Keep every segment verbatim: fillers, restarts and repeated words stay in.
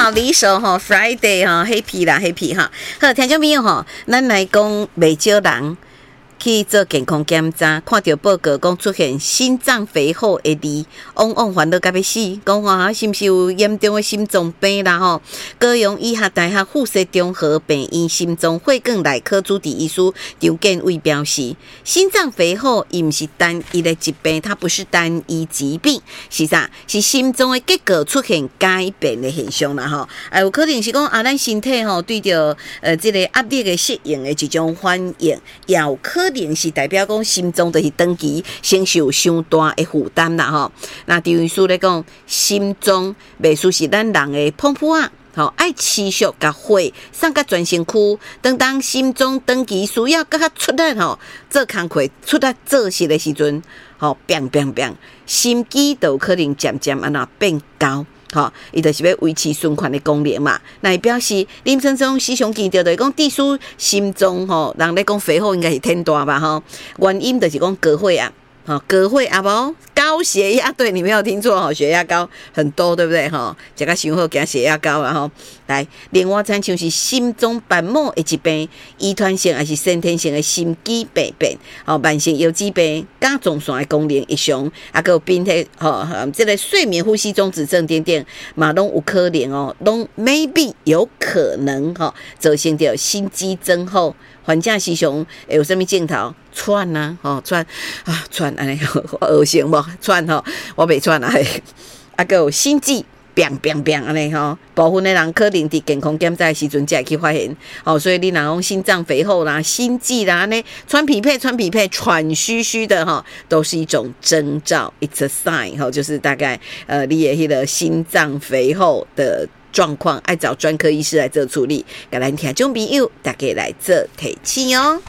好的一首哈 ，Friday 哈，Happy 啦 ，Happy 哈。好，听众朋友哈，咱来讲未少人去做健康检查，看到报告讲出现心脏肥厚的字，往往烦恼甲要死，讲话是毋是有严重的心脏病啦吼？高雄医学大学附设综合病院心脏血管内科主治医师张建伟表示，心脏肥厚伊毋是单一的疾病，它不是单一疾病，是啥？是心脏的结构出现改变的现象啦吼。啊，有可能是讲啊，咱身体吼对着呃这个压力的适应的一种反应，也有可能是代表讲心脏就是长期承受伤大的负担啦吼。那张医师咧讲，心脏袂输是咱人的pompu啊，吼爱持续甲血送甲全身躯，当当心脏长期需要甲较出力吼，做工课出力做事的时阵，吼砰砰砰，心肌就有可能渐渐安那变高。吼，伊就是要维持循环的功能嘛。那表示林森松时常强调，就是讲，致使心脏吼，人咧讲肥厚应该是天大吧吼。原因就是讲高血压，吼高血压无高血压，对你没有听错吼，血压高很多，对不对吼？食甲伤好，惊血压高啊吼。来，另外参像是心脏瓣膜的疾病、遗传性还是先天性的心肌病变，吼慢性腰子病、甲状腺的功能异常，啊个并且吼，这个睡眠呼吸中止症等等，嘛拢有可能哦，拢 maybe 有可能吼，造成着心肌增厚。患者时常会有啥物镜头喘啊，吼喘啊喘安尼，恶心无喘吼，我袂喘啊，啊个有心悸。砰砰砰安尼吼，部分的人可能伫健康检查的时阵才会去发现，哦，所以你若讲心脏肥厚啦、心悸啦，安尼喘匹配、喘匹配、喘吁吁的哈，都是一种征兆 ，it's a sign 哈，就是大概呃你的迄个心脏肥厚的状况，爱找专科医师来做处理。甲咱听众朋友大家来做提醒哦。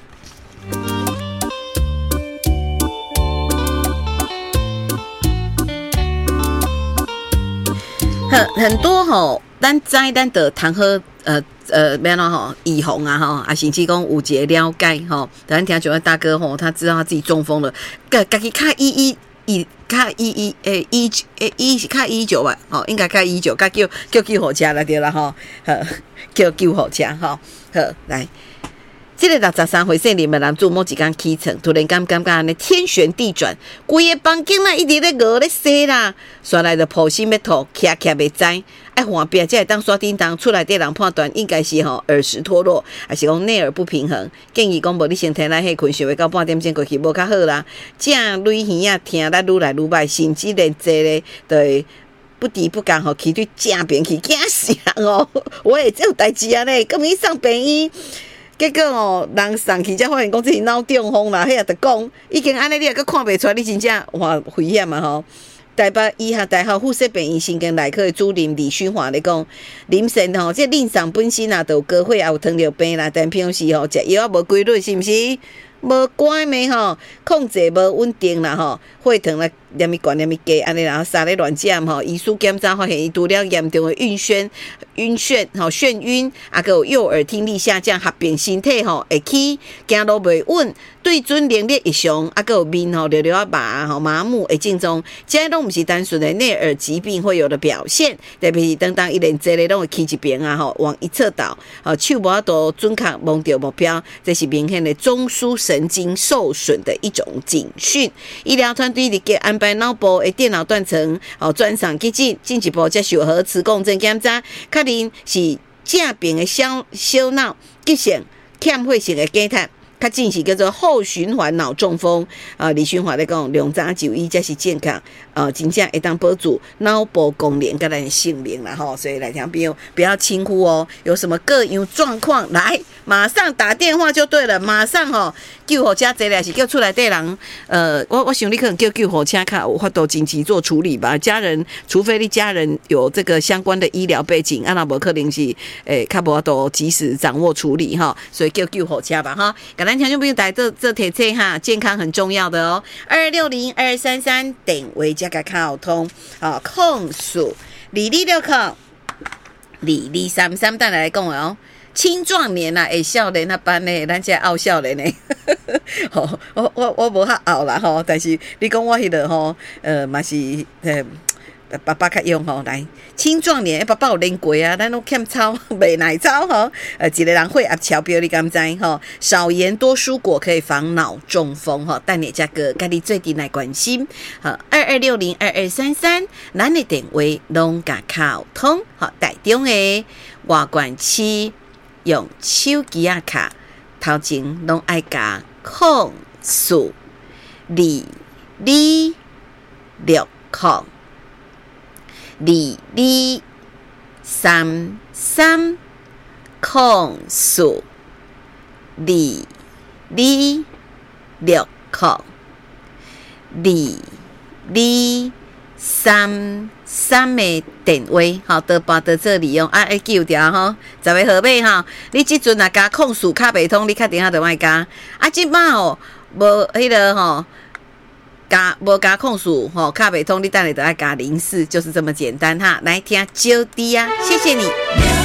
很很多吼，咱知咱的谈喝呃呃，咩咯吼，预防啊吼，啊甚至讲有一个了解吼，咱听像大哥吼，他知道他自己中风了，家家己卡一一一卡一一诶一诶一是卡一九吧，吼，应该卡一九，甲叫叫救护车啦对啦吼，好叫救护车吼，好来。这个六十三岁姓林的男子某一天起床，突然感感觉安尼天旋地转，规个房间啦一直咧饿咧洗啦，煞来就抱心要吐，徛徛袂知，爱换壁才会当刷叮当，出来的人判断应该是吼耳石脱落，还是讲内耳不平衡，建议讲无你先摕来迄困，想要到半点钟过去无较好啦。正类耳啊听得愈来愈歹，甚至连坐咧都会不敌不敢吼，去对正边去惊死人哦！我也有代志啊咧，根去上病院。结果哦，人送去才发现讲自己脑中风啦，迄也着讲已经安尼，你也阁看袂出来，你真正哇危险啊吼！台北医学大学附设病院神经内科的主任李勋华咧讲，林先吼，这林上本身啊，都有高血压、有糖尿病啦，但平时吼食药啊无规律，是毋是？无乖咩吼，控制无稳定啦吼，血糖啦念咪悬念咪低，安尼然后三咧乱食吼，医师检查发现伊除了严重的晕眩、晕眩吼眩晕，啊个有右耳听力下降，合并身体吼会起行路袂稳，对准能力异常，啊个有面吼流流啊麻吼麻木的症状，这拢毋是单纯的内耳疾病会有的表现，特别是当当一连坐咧拢会起一边啊吼，往一侧倒，吼手无法度准确望到目标，这是明显的中枢神经受损的一种警讯。医疗团队立即安排脑部的电脑断层，哦转上急诊，进一步接受核磁共振检查，确认是正边的小小脑急性欠血性的减碳。较正是叫做后循环脑中风啊，李勋华咧讲，量早就医才是健康，呃，真正会当保住脑部功能跟咱的性命啦吼，所以来听朋友不要轻忽哦，有什么各样状况来，马上打电话就对了，马上吼救护车坐来是叫出来的人，呃，我我想你可能叫救护车卡有法度紧急做处理吧，家人除非你家人有这个相关的医疗背景，啊那无可能是诶较无法度及时掌握处理哈，所以叫救护车吧哈，感咱听众朋友来这这提醒哈，健康很重要的哦。二六零二三三电话加个卡通啊，控诉李丽六克李丽三三蛋来讲哦。青壮年啊，会少年那班呢，咱这傲少年呢，吼，我我我无遐傲啦吼，但是你讲我迄个吼，呃，嘛是呃。 爸爸较用吼，来青壮年，爸爸有练过啊，咱拢欠操卖奶操吼，呃，一个人血压超标，你敢知吼？少盐多蔬果可以防脑中风吼，但你这个家己最近来关心，好，二二六零二二三三，咱的电话拢甲靠通，好，台中的外县市用手机啊卡，头前拢爱加空数二二六空。二二三三空数二二六空二二三三的电话，好，得把得这里用啊，爱记掉吼，十个号码吼，你即阵啊加空数卡袂通，你确定下就莫加，啊，即摆吼无迄个吼。加无加控数吼，卡袂通，你等下就要加零四，就是这么简单哈。来听招弟啊，谢谢你。